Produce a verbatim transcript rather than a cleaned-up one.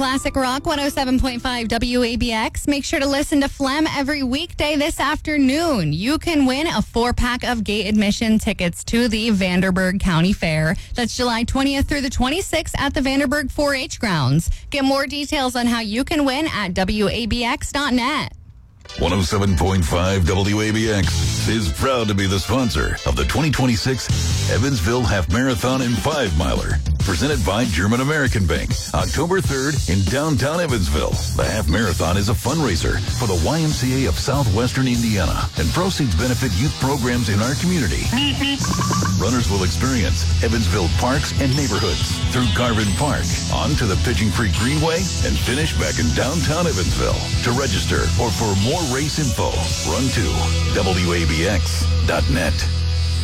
Classic Rock one oh seven point five W A B X. Make sure to listen to Phlegm every weekday this afternoon. You can win a four-pack of gate admission tickets to the Vanderburgh County Fair. That's July twentieth through the twenty-sixth at the Vanderburgh four H grounds. Get more details on how you can win at W A B X dot net. one oh seven point five W A B X is proud to be the sponsor of the twenty twenty-six Evansville Half Marathon and Five Miler, presented by German American Bank, October third in downtown Evansville. The Half Marathon is a fundraiser for the Y M C A of Southwestern Indiana, and proceeds benefit youth programs in our community. Runners will experience Evansville parks and neighborhoods through Garvin Park, on to the Pigeon Creek Greenway, and finish back in downtown Evansville. To register or for more race info, run to W A B X dot net.